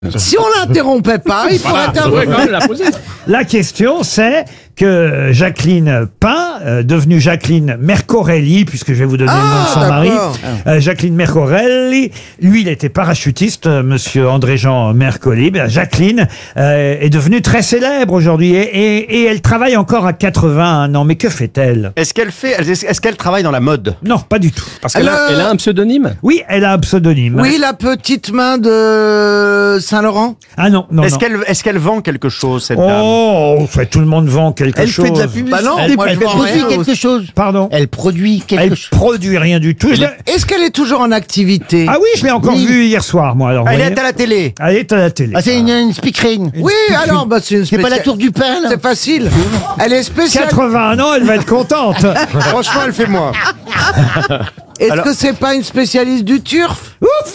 Si on l'interrompait pas, il pourrait terminer. La question, c'est que Jacqueline Pin, devenue Jacqueline Mercorelli, puisque je vais vous donner le nom de son mari, Jacqueline Mercorelli, lui, il était parachutiste, monsieur André-Jean Mercolli. Jacqueline est devenue très célèbre aujourd'hui et elle travaille encore à 81 ans. Mais que fait-elle? Est-ce qu'elle travaille dans la mode? Non, pas du tout. Parce qu'elle a un pseudonyme? Oui, elle a un pseudonyme. Oui, la petite main de Saint-Laurent. Ah non, non, Est-ce non. qu'elle vend quelque chose, cette dame? Oh, enfin, tout le monde vend quelque chose. Elle fait de la publicité. Bah non, moi, je elle vends produit rien. quelque chose. Pardon? Elle produit quelque Elle chose. produit rien du tout. Est-ce qu'elle est toujours en activité? Ah oui, je l'ai encore Oui. vue hier soir, moi. Alors, Elle vous est voyez. à la télé. Elle est à la télé. Ah, c'est une speakerine. Oui, alors, bah, c'est une C'est pas la tour du pain, là? C'est facile. Elle est spéciale. 81 ans, elle va être contente. Franchement, elle fait moi. Est-ce Alors- que c'est pas une spécialiste du turf?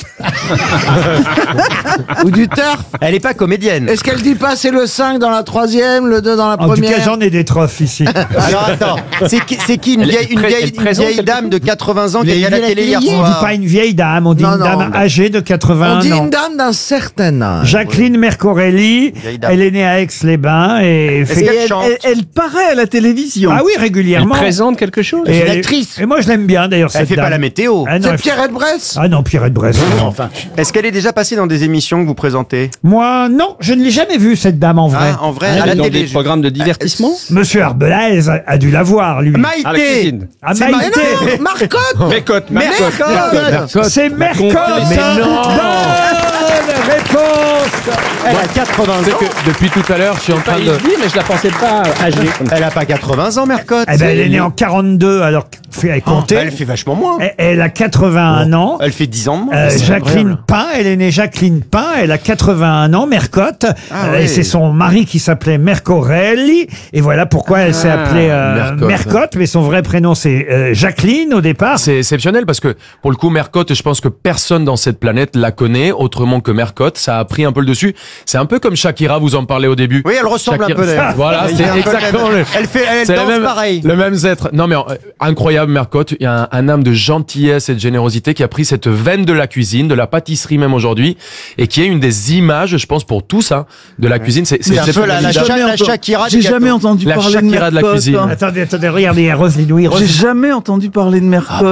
Ou du turf? Elle est pas comédienne. Est-ce qu'elle dit pas c'est le 5 dans la troisième, le 2 dans la En tout première? cas, j'en ai des trophes ici. Alors attends, c'est qui une vieille dame de 80 ans qui est à la télé hier On dit soir? pas une vieille dame, on dit Non, une non, dame non. âgée de On 81 dit ans. une dame d'un certain âge. Jacqueline Mercorelli, Vieille dame. elle est née à Aix-les-Bains et Est-ce fait... qu'elle chante? Elle paraît à la télévision. Ah oui, Elle régulièrement. présente quelque chose? Et C'est une elle- actrice. Et moi, je l'aime bien d'ailleurs, Elle cette fait dame. pas la météo. Ah non, C'est elle- Pierrette Bresse? Ah non, Pierrette Bresse. non. Est-ce qu'elle est déjà passée dans des émissions que vous présentez? Moi, non, je ne l'ai jamais vue, cette dame, en vrai. Ah, en vrai, Elle à est la dans télé. des programmes de divertissement? Monsieur Arbelaise a dû la voir, lui. Maïté. À la cuisine. Ah, c'est Maïté. Non, Marcotte! Mercotte, C'est Mercotte. Mais non. Bonne réponse. Elle a 80 C'est ans. que depuis tout à l'heure, je suis en train Il de. dit, mais je la pensais pas âgée. comme ça. Elle a pas 80 ans, Mercotte. Eh ben, elle est née en 42, alors fait compter. Elle fait vachement moins. Elle a 81 ans. Elle fait 10 ans de moins. Jacqueline Pin, elle est née Jacqueline Pin, elle a 81 ans, Mercotte, Ah et oui. c'est son mari qui s'appelait Mercorelli, et voilà pourquoi elle s'est appelée Mercotte. Mercotte, mais son vrai prénom c'est Jacqueline au départ. C'est exceptionnel parce que pour le coup, Mercotte, je pense que personne dans cette planète la connaît autrement que Mercotte. Ça a pris un peu le dessus. C'est un peu comme Shakira, vous en parlez au début. Oui, elle ressemble un peu d'ailleurs. Voilà, Elle c'est est un peu exactement le le. même. Elle c'est danse le même, pareil. Le même être. Non mais incroyable, Mercotte. Il y a un âme de gentillesse et de générosité qui a pris cette veine de la cuisine, de la pâtisserie même aujourd'hui, et qui est une des images, je pense pour tous, hein, de la cuisine. C'est C'est un peu la Shakira J'ai des jamais gâteaux. entendu La parler de Shakira de la Mercotte. cuisine. Attendez, regardez, il y a Roselyne, oui, J'ai Roselyne. jamais entendu parler de Mercotte.